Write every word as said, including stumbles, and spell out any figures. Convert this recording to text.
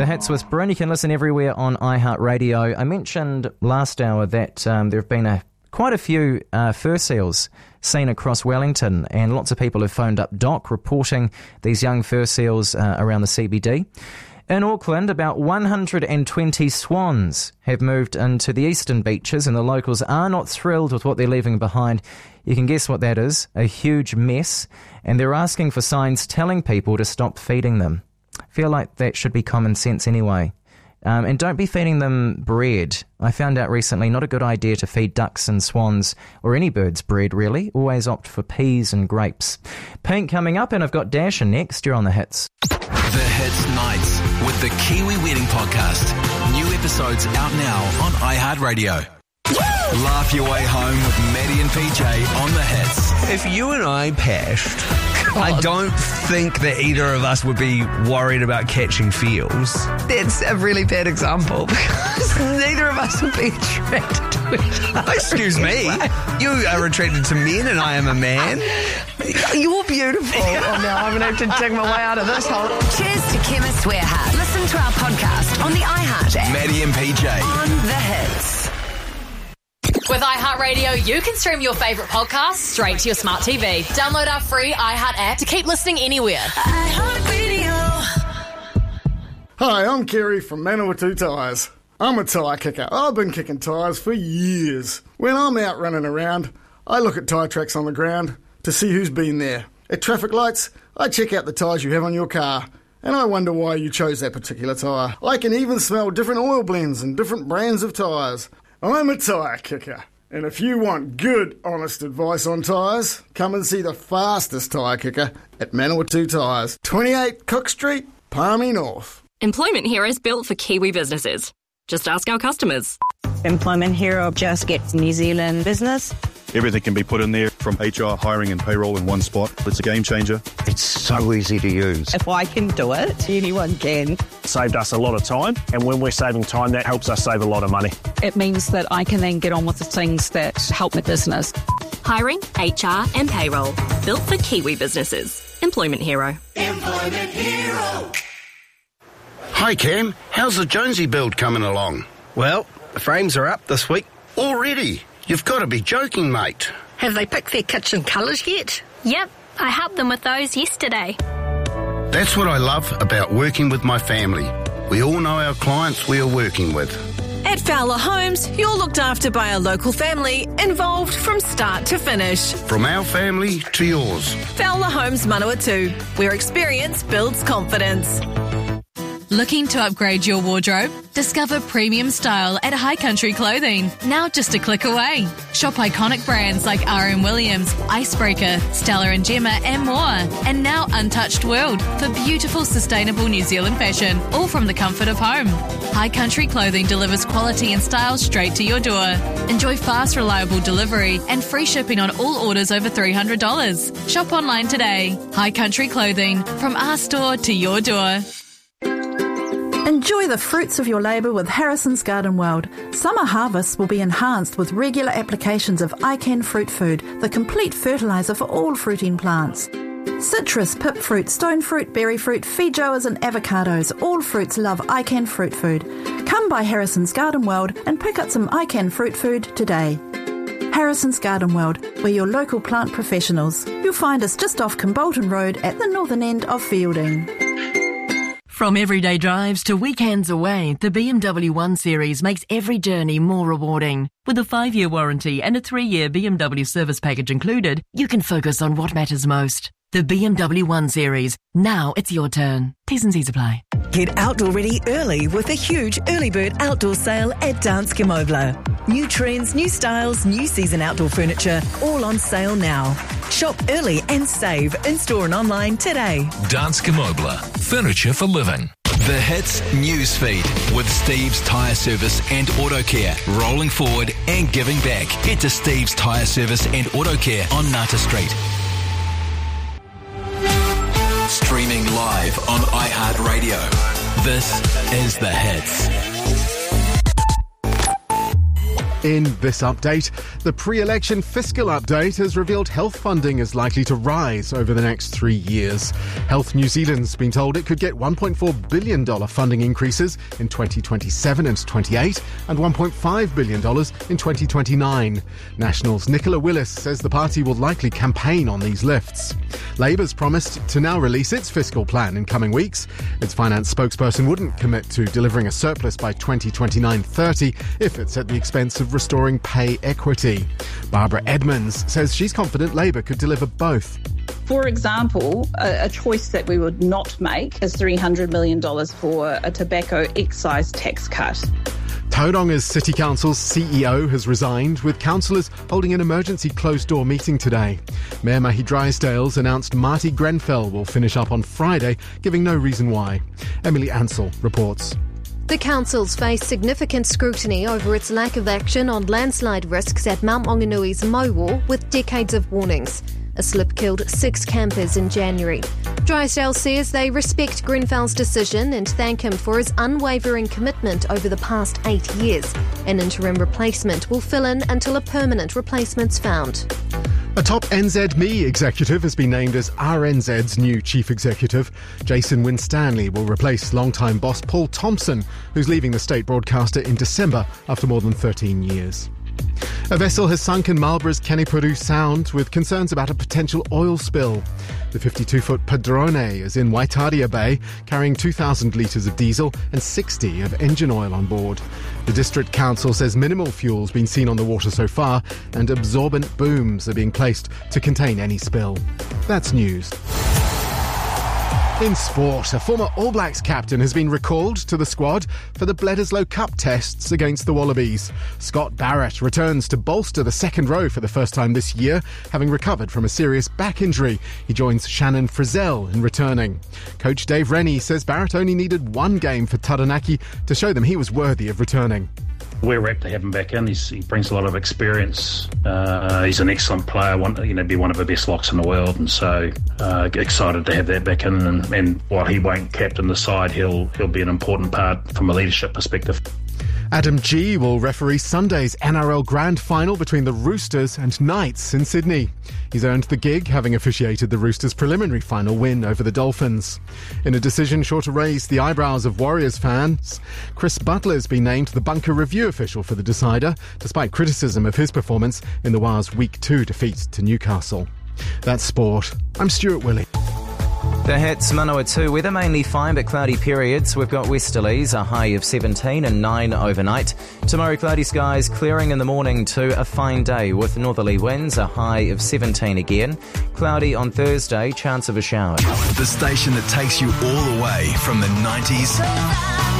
The Hits with Bryn. You can listen everywhere on iHeartRadio. I mentioned last hour that um, there have been a quite a few uh, fur seals seen across Wellington, and lots of people have phoned up Doc reporting these young fur seals uh, around the C B D. In Auckland, about one hundred twenty swans have moved into the eastern beaches, and the locals are not thrilled with what they're leaving behind. You can guess what that is, a huge mess, and they're asking for signs telling people to stop feeding them. I feel like that should be common sense anyway. Um, and don't be feeding them bread. I found out recently not a good idea to feed ducks and swans, or any birds, bread really. Always opt for peas and grapes. Pink coming up, and I've got Dasher next. You're on The Hits. The Hits Nights with the Kiwi Wedding Podcast. New episodes out now on iHeartRadio. Laugh your way home with Maddie and P J on The Hits. If you and I pashed, I don't think that either of us would be worried about catching feels. That's a really bad example because neither of us would be attracted to each other. Excuse me, you are attracted to men and I am a man. You're beautiful. Oh, no, I'm going to have to dig my way out of this hole. Cheers to Chemist Warehouse. Listen to our podcast on the iHeart app. Maddie and P J on The Hits. With iHeartRadio, you can stream your favourite podcasts straight to your smart T V. Download our free iHeart app to keep listening anywhere. iHeartRadio. Hi, I'm Kerry from Manawatu Tyres. I'm a tyre kicker. I've been kicking tyres for years. When I'm out running around, I look at tyre tracks on the ground to see who's been there. At traffic lights, I check out the tyres you have on your car, and I wonder why you chose that particular tyre. I can even smell different oil blends and different brands of tyres. I'm a tyre kicker, and if you want good, honest advice on tyres, come and see the fastest tyre kicker at Manawatu Tyres, twenty-eight Cook Street, Palmy North. Employment Hero is built for Kiwi businesses. Just ask our customers. Employment Hero just gets New Zealand business. Everything can be put in there, from H R, hiring and payroll in one spot. It's a game changer. It's so easy to use. If I can do it, anyone can. Saved us a lot of time, and when we're saving time, that helps us save a lot of money. It means that I can then get on with the things that help my business. Hiring, H R and payroll. Built for Kiwi businesses. Employment Hero. Employment Hero. Hi Cam, how's the Jonesy build coming along? Well, the frames are up this week. Already? You've got to be joking, mate. Have they picked their kitchen colours yet? Yep, I helped them with those yesterday. That's what I love about working with my family. We all know our clients we are working with. At Fowler Homes, you're looked after by a local family, involved from start to finish. From our family to yours. Fowler Homes Manawatu, where experience builds confidence. Looking to upgrade your wardrobe? Discover premium style at High Country Clothing, now just a click away. Shop iconic brands like R M Williams, Icebreaker, Stella and Gemma and more. And now Untouched World for beautiful sustainable New Zealand fashion, all from the comfort of home. High Country Clothing delivers quality and style straight to your door. Enjoy fast, reliable delivery and free shipping on all orders over three hundred dollars. Shop online today. High Country Clothing, from our store to your door. Enjoy the fruits of your labour with Harrison's Garden World. Summer harvests will be enhanced with regular applications of iCan Fruit Food, the complete fertiliser for all fruiting plants. Citrus, pip fruit, stone fruit, berry fruit, feijoas and avocados, all fruits love iCan Fruit Food. Come by Harrison's Garden World and pick up some iCan Fruit Food today. Harrison's Garden World, we're your local plant professionals. You'll find us just off Kimbolton Road at the northern end of Fielding. From everyday drives to weekends away, the B M W one Series makes every journey more rewarding. With a five-year warranty and a three-year B M W service package included, you can focus on what matters most. The B M W one Series. Now it's your turn. T's and C's apply. Get outdoor ready early with a huge early bird outdoor sale at Danske Møbler. New trends, new styles, new season outdoor furniture, all on sale now. Shop early and save in-store and online today. Danske Møbler. Furniture for living. The Hits newsfeed with Steve's Tyre Service and Auto Care. Rolling forward and giving back. Head to Steve's Tyre Service and Auto Care on Nata Street. Streaming live on iHeartRadio. This is The Hits. In this update, the pre-election fiscal update has revealed health funding is likely to rise over the next three years. Health New Zealand's been told it could get one point four billion dollars funding increases in twenty twenty-seven and twenty-eight and one point five billion dollars in twenty twenty-nine. National's Nicola Willis says the party will likely campaign on these lifts. Labour's promised to now release its fiscal plan in coming weeks. Its finance spokesperson wouldn't commit to delivering a surplus by twenty twenty-nine thirty if it's at the expense of restoring pay equity. Barbara Edmonds says she's confident Labour could deliver both. For example, a, a choice that we would not make is three hundred million dollars for a tobacco excise tax cut. Tauranga's City Council's C E O has resigned, with councillors holding an emergency closed-door meeting today. Mayor Mahi Drysdale's announced Marty Grenfell will finish up on Friday, giving no reason why. Emily Ansell reports. The council's faced significant scrutiny over its lack of action on landslide risks at Mount Mauganui's Mowal, with decades of warnings. A slip killed six campers in January. Drysdale says they respect Grenfell's decision and thank him for his unwavering commitment over the past eight years. An interim replacement will fill in until a permanent replacement's found. A top N Z M E executive has been named as R N Z's new chief executive. Jason Winstanley will replace longtime boss Paul Thompson, who's leaving the state broadcaster in December after more than thirteen years. A vessel has sunk in Marlborough's Kenepuru Sound with concerns about a potential oil spill. The fifty-two-foot Padrone is in Waitaria Bay, carrying two thousand litres of diesel and sixty of engine oil on board. The District Council says minimal fuel's been seen on the water so far, and absorbent booms are being placed to contain any spill. That's news. In sport, a former All Blacks captain has been recalled to the squad for the Bledisloe Cup tests against the Wallabies. Scott Barrett returns to bolster the second row for the first time this year, having recovered from a serious back injury. He joins Shannon Frizzell in returning. Coach Dave Rennie says Barrett only needed one game for Taranaki to show them he was worthy of returning. We're rapt to have him back in. He's, he brings a lot of experience. Uh, he's an excellent player. One, you know, be one of the best locks in the world, and so uh, excited to have that back in. And, and while he won't captain the side, he'll he'll be an important part from a leadership perspective. Adam Gee will referee Sunday's N R L Grand Final between the Roosters and Knights in Sydney. He's earned the gig, having officiated the Roosters' preliminary final win over the Dolphins. In a decision sure to raise the eyebrows of Warriors fans, Chris Butler's been named the bunker review official for the decider, despite criticism of his performance in the Wars' Week two defeat to Newcastle. That's sport. I'm Stuart Willey. The Hits, Manawatu weather mainly fine but cloudy periods. We've got westerlies, a high of seventeen and nine overnight. Tomorrow cloudy skies, clearing in the morning to a fine day with northerly winds, a high of seventeen again. Cloudy on Thursday, chance of a shower. The station that takes you all the way from the nineties